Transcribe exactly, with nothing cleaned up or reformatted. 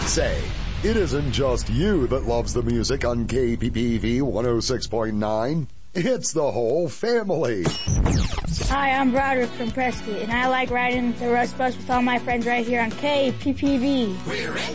Say, it isn't just you that loves the music on K P P V one oh six point nine. It's the whole family. Hi, I'm Broderick from Prescott, and I like riding the Rush Bus with all my friends right here on K P P V. We're in